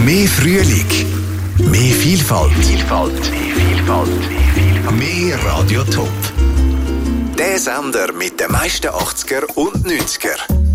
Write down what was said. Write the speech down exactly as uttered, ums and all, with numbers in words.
Mehr Frühling. Mehr Vielfalt. Vielfalt. Mehr Vielfalt. Mehr Radio Top. Der Sender mit den meisten achtziger und neunziger.